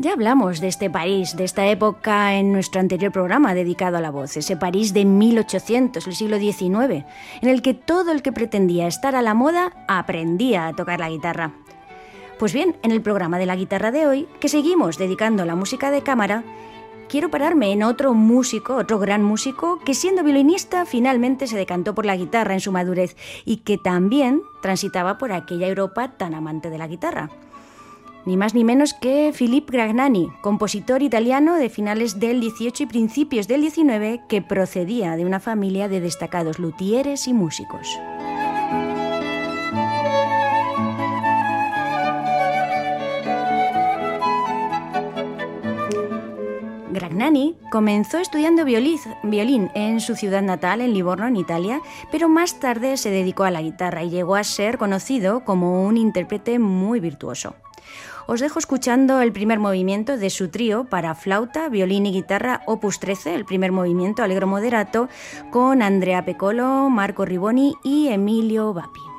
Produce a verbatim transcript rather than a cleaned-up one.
Ya hablamos de este París, de esta época en nuestro anterior programa dedicado a la voz, ese París de mil ochocientos, el siglo diecinueve, en el que todo el que pretendía estar a la moda aprendía a tocar la guitarra. Pues bien, en el programa de la guitarra de hoy, que seguimos dedicando a la música de cámara, quiero pararme en otro músico, otro gran músico, que siendo violinista finalmente se decantó por la guitarra en su madurez y que también transitaba por aquella Europa tan amante de la guitarra. Ni más ni menos que Philippe Gragnani, compositor italiano de finales del dieciocho y principios del diecinueve, que procedía de una familia de destacados luthieres y músicos. Gragnani comenzó estudiando violín en su ciudad natal, en Livorno, en Italia, pero más tarde se dedicó a la guitarra y llegó a ser conocido como un intérprete muy virtuoso. Os dejo escuchando el primer movimiento de su trío para flauta, violín y guitarra opus trece, el primer movimiento allegro moderato, con Andrea Peccolo, Marco Riboni y Emilio Vapi.